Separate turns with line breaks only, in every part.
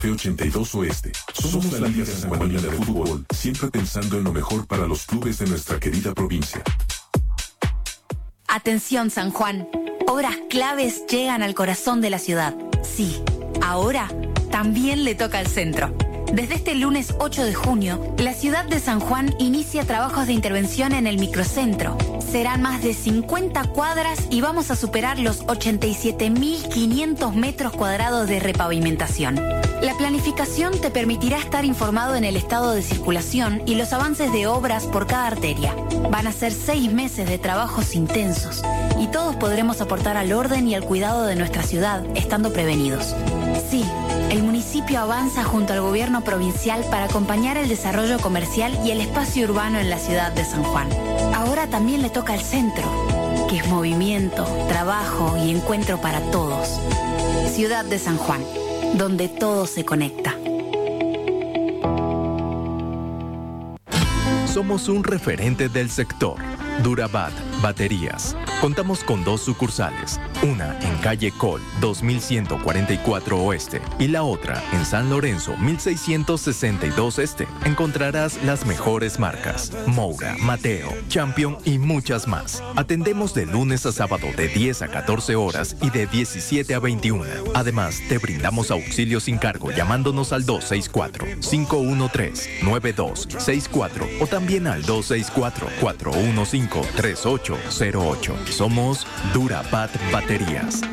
F82 Oeste. Somos la Liga Sanjuanina de Fútbol, siempre pensando en lo mejor para los clubes de nuestra querida provincia.
Atención, San Juan. Obras claves llegan al corazón de la ciudad. Sí, ahora también le toca al centro. Desde este lunes 8 de junio, la ciudad de San Juan inicia trabajos de intervención en el microcentro. Serán más de 50 cuadras y vamos a superar los 87.500 metros cuadrados de repavimentación. La planificación te permitirá estar informado en el estado de circulación y los avances de obras por cada arteria. Van a ser 6 meses de trabajos intensos y todos podremos aportar al orden y al cuidado de nuestra ciudad, estando prevenidos. Sí, el municipio avanza junto al gobierno provincial para acompañar el desarrollo comercial y el espacio urbano en la ciudad de San Juan. Ahora también le toca al centro, que es movimiento, trabajo y encuentro para todos. Ciudad de San Juan, donde todo se conecta.
Somos un referente del sector. Durabat Baterías. Contamos con 2 sucursales, una en calle Col 2144 Oeste y la otra en San Lorenzo 1662 Este. Encontrarás las mejores marcas, Moura, Mateo, Champion y muchas más. Atendemos de lunes a sábado de 10 a 14 horas y de 17 a 21. Además, te brindamos auxilio sin cargo llamándonos al 264-513-9264 o también al 264-415-3808. Somos Durabat Baterías.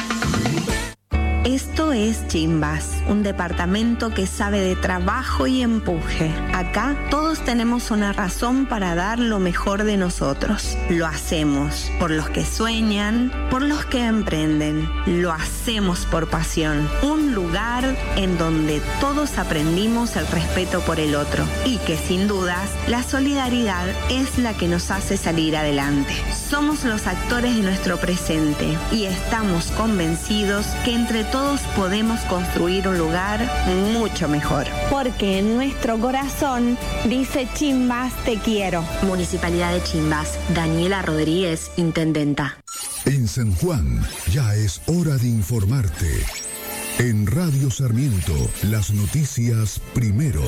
Esto es Chimbas, un departamento que sabe de trabajo y empuje. Acá todos tenemos una razón para dar lo mejor de nosotros. Lo hacemos por los que sueñan, por los que emprenden. Lo hacemos por pasión. Un lugar en donde todos aprendimos el respeto por el otro y que sin dudas la solidaridad es la que nos hace salir adelante. Somos los actores de nuestro presente y estamos convencidos que entre todos podemos construir un lugar mucho mejor. Porque en nuestro corazón dice Chimbas te quiero.
Municipalidad de Chimbas. Daniela Rodríguez, intendenta.
En San Juan ya es hora de informarte. En Radio Sarmiento, las noticias primero.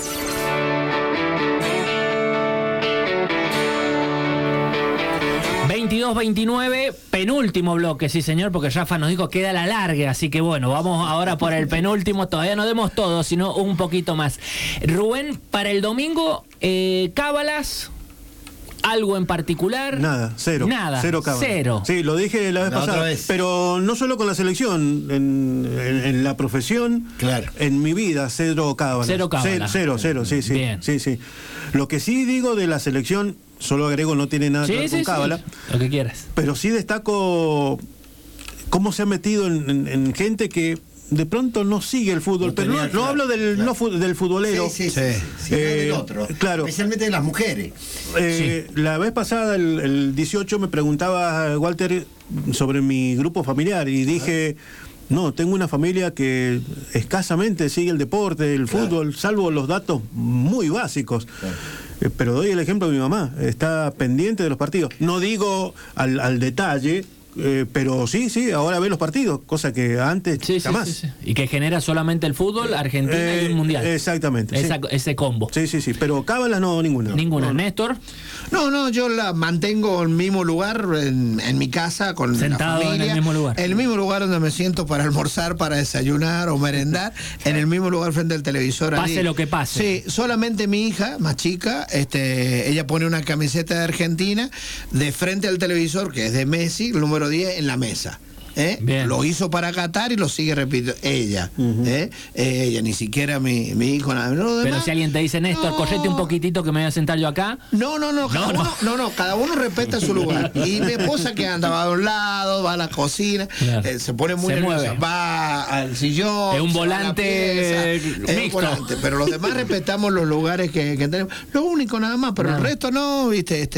22-29, penúltimo bloque, sí señor, porque Rafa nos dijo queda la larga, así que bueno, vamos ahora por el penúltimo, todavía no demos todo, sino un poquito más. Rubén, para el domingo, cábalas, algo en particular.
Nada, cero.
Nada,
cero cábalas.
Cero.
Sí, lo dije la vez pasada, pero no solo con la selección, en la profesión,
claro.
En mi vida, cero cábalas.
Cero cábalas.
Cero, sí.
Bien.
Sí. Lo que sí digo de la selección, solo agrego, no tiene nada que ver con cábala.
Sí, lo que quieras.
Pero sí destaco cómo se ha metido en gente que de pronto no sigue el fútbol, pero no hablo del, claro. del futbolero.
Sí, sino del otro.
Claro.
Especialmente de las mujeres.
La vez pasada, el 18, me preguntaba Walter sobre mi grupo familiar y dije... No, tengo una familia que escasamente sigue el deporte, el fútbol, salvo los datos muy básicos. Claro. Pero doy el ejemplo de mi mamá, está pendiente de los partidos. No digo al detalle, pero sí, ahora ve los partidos, cosa que antes jamás.
Sí. Y que genera solamente el fútbol, Argentina y un mundial.
Exactamente.
Ese combo.
Sí, pero cábalas no, ninguna.
No. ¿Néstor?
No, yo la mantengo en el mismo lugar, en mi casa, con
sentado
la familia.
en el mismo lugar.
En el mismo lugar donde me siento para almorzar, para desayunar o merendar, en el mismo lugar frente al televisor.
Pase lo que pase.
Sí, solamente mi hija, más chica, ella pone una camiseta de Argentina de frente al televisor, que es de Messi, el número 10, en la mesa. Lo hizo para Qatar y lo sigue repitiendo ella. Ella, ni siquiera mi hijo, nada.
Pero si alguien te dice, Néstor, correte un poquitito que me voy a sentar yo acá.
Cada uno respeta su lugar. Y mi esposa que anda, va a un lado, va a la cocina, se pone muy nerviosa, va al sillón.
Es un volante mixto.
Pero los demás respetamos los lugares que tenemos. Lo único nada más, pero el resto no,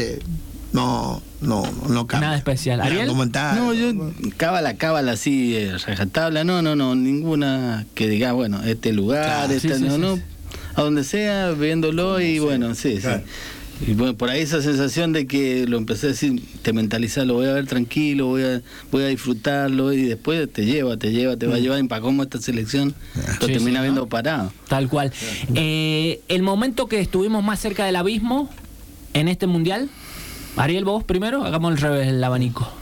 No cambia.
Nada especial. ¿Ariel?
No, yo cábala así, rajatabla, no, ninguna que diga, bueno, este lugar, a donde sea, viéndolo y bueno, sí. Y bueno, por ahí esa sensación de que lo empecé a decir, te mentalizás, lo voy a ver tranquilo, voy a disfrutarlo, y después te va a llevar en para cómo esta selección lo termina viendo parado.
Tal cual. El momento que estuvimos más cerca del abismo en este mundial, Ariel, vos primero, hagamos al revés el abanico.